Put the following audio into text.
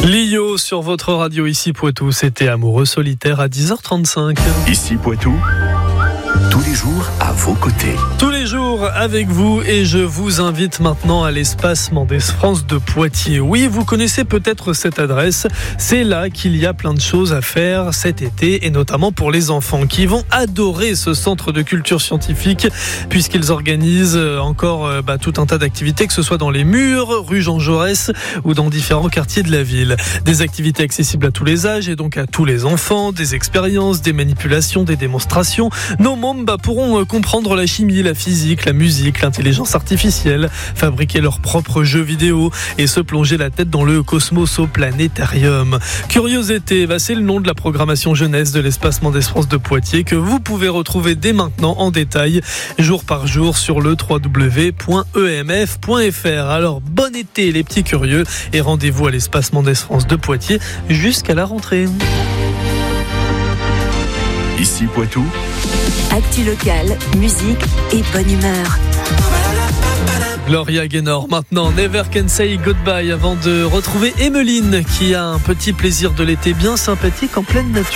Lio sur votre radio ici Poitou, c'était Amoureux solitaire à 10h35. Ici Poitou, tous les jours à vos côtés. Tous les jours avec vous et je vous invite maintenant à l'espace Mendès France de Poitiers. Oui, vous connaissez peut-être cette adresse. C'est là qu'il y a plein de choses à faire cet été et notamment pour les enfants qui vont adorer ce centre de culture scientifique puisqu'ils organisent encore tout un tas d'activités, que ce soit dans les Murs, rue Jean Jaurès ou dans différents quartiers de la ville. Des activités accessibles à tous les âges et donc à tous les enfants, des expériences, des manipulations, des démonstrations. Nos mômes pourront comprendre la chimie, la physique, la musique, l'intelligence artificielle, fabriquer leurs propres jeux vidéo et se plonger la tête dans le cosmos au planétarium. Curiosité, c'est le nom de la programmation jeunesse de l'espace Mendès France de Poitiers que vous pouvez retrouver dès maintenant en détail, jour par jour sur le www.emf.fr. Alors bon été les petits curieux et rendez-vous à l'espace Mendès France de Poitiers jusqu'à la rentrée. Ici Poitou, actu locale, musique et bonne humeur. Gloria Gaynor maintenant, Never Can Say Goodbye avant de retrouver Emeline qui a un petit plaisir de l'été bien sympathique en pleine nature.